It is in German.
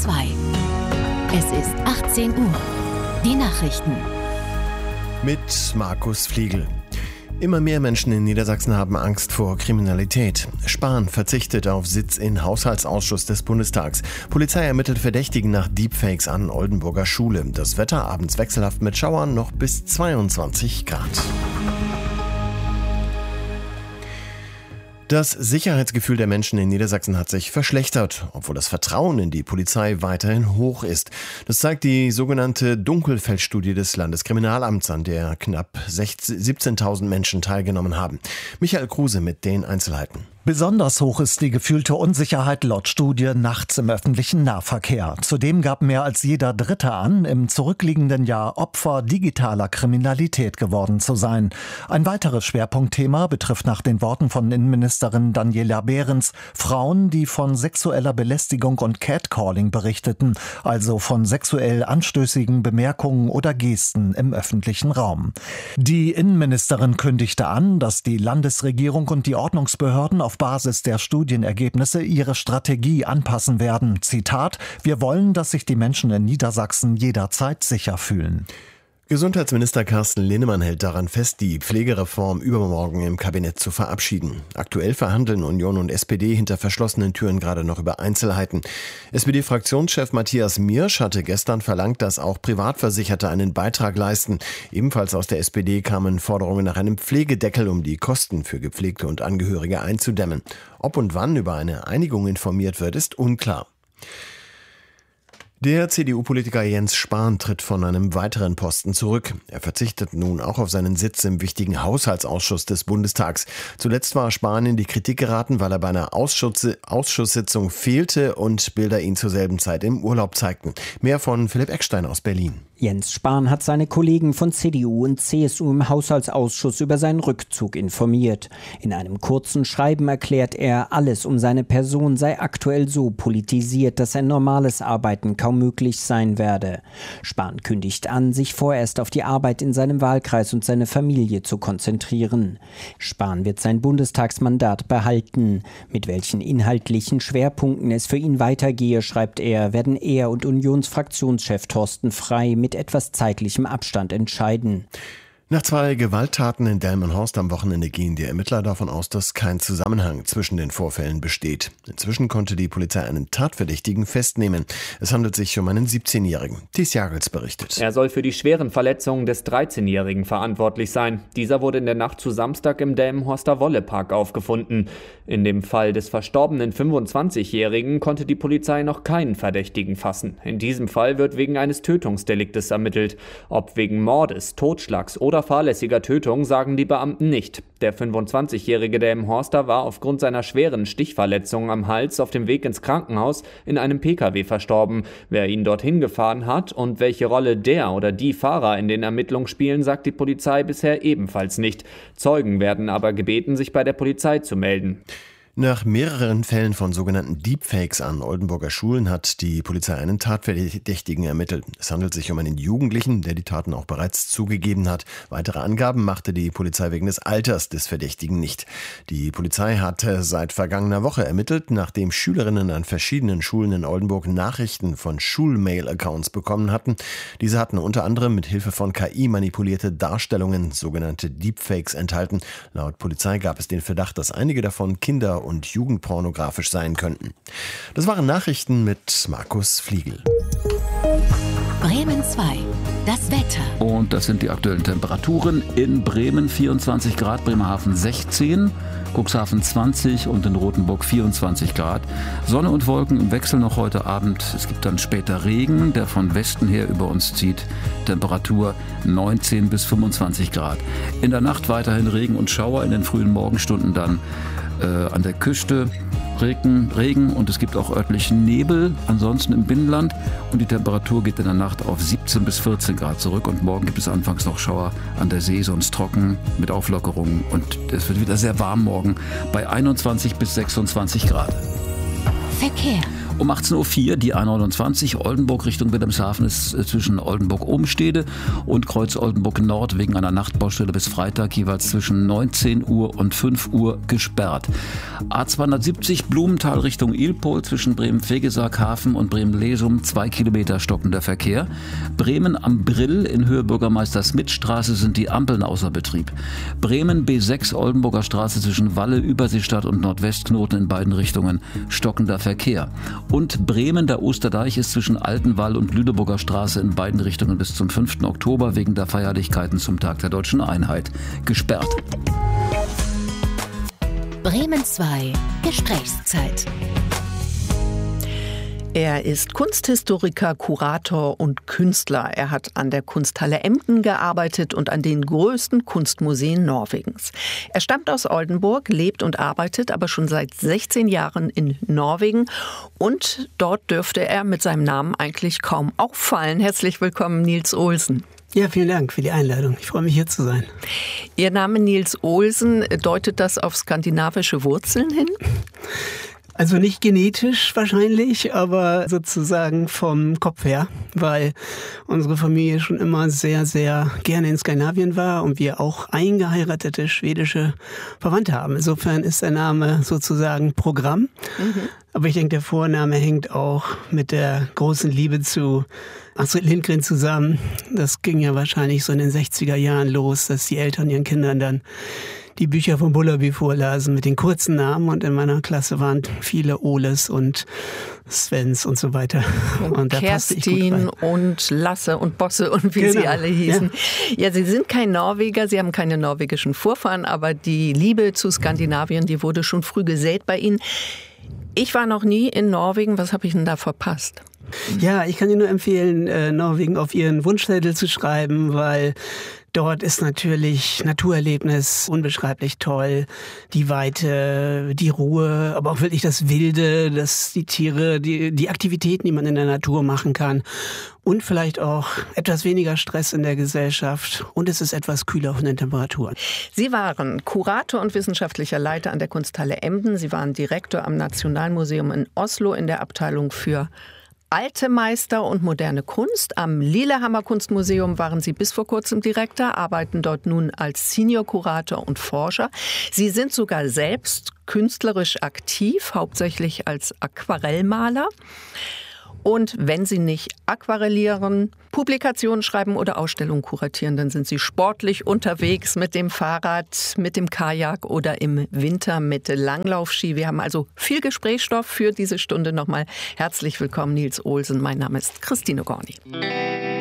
2. Es ist 18 Uhr. Die Nachrichten. Mit Markus Fliegel. Immer mehr Menschen in Niedersachsen haben Angst vor Kriminalität. Spahn verzichtet auf Sitz im Haushaltsausschuss des Bundestags. Polizei ermittelt Verdächtigen nach Deepfakes an Oldenburger Schule. Das Wetter abends wechselhaft mit Schauern, noch bis 22 Grad. Das Sicherheitsgefühl der Menschen in Niedersachsen hat sich verschlechtert, obwohl das Vertrauen in die Polizei weiterhin hoch ist. Das zeigt die sogenannte Dunkelfeldstudie des Landeskriminalamts, an der knapp 17.000 Menschen teilgenommen haben. Michael Kruse mit den Einzelheiten. Besonders hoch ist die gefühlte Unsicherheit laut Studie nachts im öffentlichen Nahverkehr. Zudem gab mehr als jeder Dritte an, im zurückliegenden Jahr Opfer digitaler Kriminalität geworden zu sein. Ein weiteres Schwerpunktthema betrifft nach den Worten von Innenministerin Daniela Behrens Frauen, die von sexueller Belästigung und Catcalling berichteten, also von sexuell anstößigen Bemerkungen oder Gesten im öffentlichen Raum. Die Innenministerin kündigte an, dass die Landesregierung und die Ordnungsbehörden auf Basis der Studienergebnisse ihre Strategie anpassen werden. Zitat: Wir wollen, dass sich die Menschen in Niedersachsen jederzeit sicher fühlen. Gesundheitsminister Carsten Linnemann hält daran fest, die Pflegereform übermorgen im Kabinett zu verabschieden. Aktuell verhandeln Union und SPD hinter verschlossenen Türen gerade noch über Einzelheiten. SPD-Fraktionschef Matthias Miersch hatte gestern verlangt, dass auch Privatversicherte einen Beitrag leisten. Ebenfalls aus der SPD kamen Forderungen nach einem Pflegedeckel, um die Kosten für Gepflegte und Angehörige einzudämmen. Ob und wann über eine Einigung informiert wird, ist unklar. Der CDU-Politiker Jens Spahn tritt von einem weiteren Posten zurück. Er verzichtet nun auch auf seinen Sitz im wichtigen Haushaltsausschuss des Bundestags. Zuletzt war Spahn in die Kritik geraten, weil er bei einer Ausschusssitzung fehlte und Bilder ihn zur selben Zeit im Urlaub zeigten. Mehr von Philipp Eckstein aus Berlin. Jens Spahn hat seine Kollegen von CDU und CSU im Haushaltsausschuss über seinen Rückzug informiert. In einem kurzen Schreiben erklärt er, alles um seine Person sei aktuell so politisiert, dass ein normales Arbeiten kaum möglich sein werde. Spahn kündigt an, sich vorerst auf die Arbeit in seinem Wahlkreis und seine Familie zu konzentrieren. Spahn wird sein Bundestagsmandat behalten. Mit welchen inhaltlichen Schwerpunkten es für ihn weitergehe, schreibt er, werden er und Unionsfraktionschef Thorsten Frey mit etwas zeitlichem Abstand entscheiden. Nach 2 Gewalttaten in Delmenhorst am Wochenende gehen die Ermittler davon aus, dass kein Zusammenhang zwischen den Vorfällen besteht. Inzwischen konnte die Polizei einen Tatverdächtigen festnehmen. Es handelt sich um einen 17-Jährigen. Thies Jagels berichtet. Er soll für die schweren Verletzungen des 13-Jährigen verantwortlich sein. Dieser wurde in der Nacht zu Samstag im Delmenhorster Wollepark aufgefunden. In dem Fall des verstorbenen 25-Jährigen konnte die Polizei noch keinen Verdächtigen fassen. In diesem Fall wird wegen eines Tötungsdeliktes ermittelt. Ob wegen Mordes, Totschlags oder fahrlässiger Tötung, sagen die Beamten nicht. Der 25-jährige Delmenhorster war aufgrund seiner schweren Stichverletzungen am Hals auf dem Weg ins Krankenhaus in einem Pkw verstorben. Wer ihn dorthin gefahren hat und welche Rolle der oder die Fahrer in den Ermittlungen spielen, sagt die Polizei bisher ebenfalls nicht. Zeugen werden aber gebeten, sich bei der Polizei zu melden. Nach mehreren Fällen von sogenannten Deepfakes an Oldenburger Schulen hat die Polizei einen Tatverdächtigen ermittelt. Es handelt sich um einen Jugendlichen, der die Taten auch bereits zugegeben hat. Weitere Angaben machte die Polizei wegen des Alters des Verdächtigen nicht. Die Polizei hatte seit vergangener Woche ermittelt, nachdem Schülerinnen an verschiedenen Schulen in Oldenburg Nachrichten von Schulmail-Accounts bekommen hatten. Diese hatten unter anderem mit Hilfe von KI manipulierte Darstellungen, sogenannte Deepfakes, enthalten. Laut Polizei gab es den Verdacht, dass einige davon Kinder- und jugendpornografisch sein könnten. Das waren Nachrichten mit Markus Fliegel. Bremen 2. Das Wetter. Und das sind die aktuellen Temperaturen. In Bremen 24 Grad, Bremerhaven 16, Cuxhaven 20 und in Rothenburg 24 Grad. Sonne und Wolken im Wechsel noch heute Abend. Es gibt dann später Regen, der von Westen her über uns zieht. Temperatur 19 bis 25 Grad. In der Nacht weiterhin Regen und Schauer, in den frühen Morgenstunden dann an der Küste Regen und es gibt auch örtlichen Nebel, ansonsten im Binnenland, und die Temperatur geht in der Nacht auf 17 bis 14 Grad zurück und morgen gibt es anfangs noch Schauer an der See, sonst trocken mit Auflockerungen und es wird wieder sehr warm morgen bei 21 bis 26 Grad. Verkehr. Um 18.04 Uhr die A29 Oldenburg Richtung Wilhelmshaven ist zwischen Oldenburg-Obenstede und Kreuz Oldenburg-Nord wegen einer Nachtbaustelle bis Freitag jeweils zwischen 19 Uhr und 5 Uhr gesperrt. A270 Blumenthal Richtung Ilpol zwischen Bremen-Vegesack-Hafen und Bremen-Lesum 2 Kilometer stockender Verkehr. Bremen am Brill in Höhe Bürgermeister-Schmidt-Straße sind die Ampeln außer Betrieb. Bremen B6 Oldenburger Straße zwischen Walle, Überseestadt und Nordwestknoten in beiden Richtungen stockender Verkehr. Und Bremen, der Osterdeich, ist zwischen Altenwall und Lüneburger Straße in beiden Richtungen bis zum 5. Oktober wegen der Feierlichkeiten zum Tag der Deutschen Einheit gesperrt. Bremen 2 Gesprächszeit. Er ist Kunsthistoriker, Kurator und Künstler. Er hat an der Kunsthalle Emden gearbeitet und an den größten Kunstmuseen Norwegens. Er stammt aus Oldenburg, lebt und arbeitet aber schon seit 16 Jahren in Norwegen. Und dort dürfte er mit seinem Namen eigentlich kaum auffallen. Herzlich willkommen, Niels Olsen. Ja, vielen Dank für die Einladung. Ich freue mich, hier zu sein. Ihr Name Niels Olsen, deutet das auf skandinavische Wurzeln hin? Also nicht genetisch wahrscheinlich, aber sozusagen vom Kopf her, weil unsere Familie schon immer sehr, sehr gerne in Skandinavien war und wir auch eingeheiratete schwedische Verwandte haben. Insofern ist der Name sozusagen Programm. Aber ich denke, der Vorname hängt auch mit der großen Liebe zu Astrid Lindgren zusammen. Das ging ja wahrscheinlich so in den 60er Jahren los, dass die Eltern ihren Kindern dann die Bücher von Bullerby vorlasen mit den kurzen Namen. Und in meiner Klasse waren viele Oles und Svens und so weiter. Und da Kerstin und Lasse und Bosse und wie sie alle hießen. Ja, Sie sind kein Norweger, Sie haben keine norwegischen Vorfahren, aber die Liebe zu Skandinavien, die wurde schon früh gesät bei Ihnen. Ich war noch nie in Norwegen. Was habe ich denn da verpasst? Ja, ich kann Ihnen nur empfehlen, Norwegen auf Ihren Wunschzettel zu schreiben, weil dort ist natürlich Naturerlebnis unbeschreiblich toll. Die Weite, die Ruhe, aber auch wirklich das Wilde, die Tiere, die Aktivitäten, die man in der Natur machen kann. Und vielleicht auch etwas weniger Stress in der Gesellschaft. Und es ist etwas kühler von den Temperaturen. Sie waren Kurator und wissenschaftlicher Leiter an der Kunsthalle Emden. Sie waren Direktor am Nationalmuseum in Oslo in der Abteilung für Alte Meister und moderne Kunst. Am Lillehammer Kunstmuseum waren Sie bis vor kurzem Direktor, arbeiten dort nun als Senior-Kurator und Forscher. Sie sind sogar selbst künstlerisch aktiv, hauptsächlich als Aquarellmaler. Und wenn Sie nicht aquarellieren, Publikationen schreiben oder Ausstellungen kuratieren, dann sind Sie sportlich unterwegs mit dem Fahrrad, mit dem Kajak oder im Winter mit Langlaufski. Wir haben also viel Gesprächsstoff für diese Stunde. Nochmal herzlich willkommen, Niels Olsen. Mein Name ist Christine Gorni.